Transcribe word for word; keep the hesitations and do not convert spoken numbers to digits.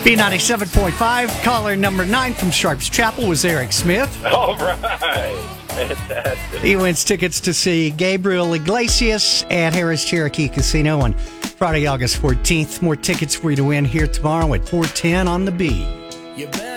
B ninety-seven point five, caller number nine from Sharps Chapel was Eric Smith. All right. Fantastic. He wins tickets to see Gabriel Iglesias at Harris Cherokee Casino on Friday, August fourteenth. More tickets for you to win here tomorrow at four ten on the B.